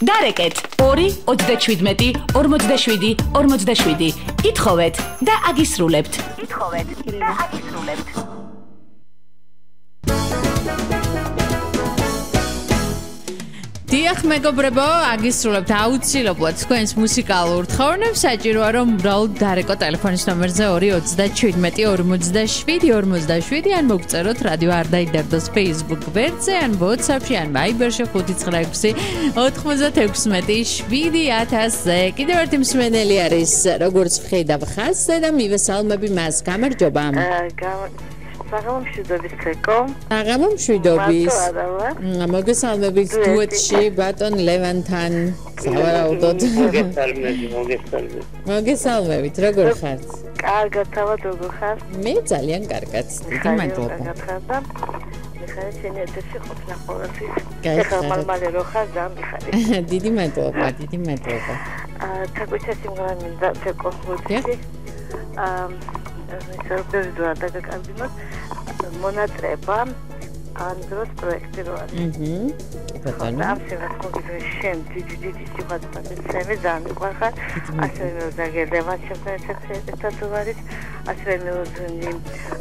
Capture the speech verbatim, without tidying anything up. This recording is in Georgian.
დარეკეთ ორი ოცდაშვიდმეტი ორმოცდაშვიდი ორმოცდაშვიდი. ითხოვეთ და აგისრულებთ. ითხოვეთ და აგისრულებთ. დიახ მეგობრებო, აგისრულებთ აუცილებლად თქვენს მუსიკალურ თხოვნებს. საჭიროა რომ უბრალოდ დარეკო ტელეფონის ნომერზე ორი ოცდაშვიდმეტი ორმოცდაშვიდი ორმოცდაშვიდი ან მოგწეროთ რადიო არ დაიდარდოს Facebook გვერდზე ან WhatsApp-ში ან Viber-ში ხუთი ცხრა ექვსი ოთხმოცდათექვსმეტი შვიდი ათასზე. კიდევ ერთი მსმენელი არის, როგორც ვხედავ ხაზზე და მივესალმები მას. გამარჯობა. საღამომშვიდობის ცეკო. საღამომშვიდობის. მოგესალმებით დუეტში ბატონ ლევანთან. სავარაუდოდ. მოგესალმებით, მოგესალმებით. მოგესალმებით, როგორ ხართ? კარგად, თავად როგორ ხართ? მე ძალიან კარგად. დიდი მადლობა. მიხარი შენი ეთერში ყოფნა ყოველთვის. ეხლა მალმალე რო ხარ და მიხარი. დიდი მადლობა, დიდი მადლობა. აა, თაგვიჩა სიმღერა მინდა ცეკო მოდი. აა სერვერზე დაგაკარგინოთ მონატრება ანდროს პროექტი რო არის. აჰა. ბატონო. ამ სიმღერას მოგიწევ შენ დიდი დიდი სიყვარული პატენცემი ძალიან მიყვარხარ. ასევე მე ვზაგერდება ჩემთან ერთად ვარის ასევე მე ვზნი